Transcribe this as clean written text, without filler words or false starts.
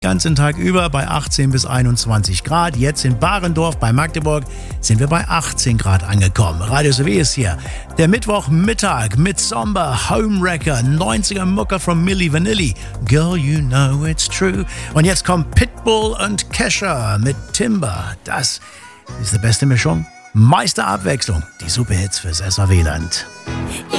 ganzen Tag über bei 18 bis 21 Grad. Jetzt in Barendorf bei Magdeburg sind wir bei 18 Grad angekommen. Radio SW ist hier. Der Mittwochmittag mit Somber, Homewrecker, 90er Mucker von Milli Vanilli. Girl, you know it's true. Und jetzt kommt Pitbull und Kesha mit Timber. Das ist die beste Mischung. Meisterabwechslung. Die Superhits fürs SAW-Land.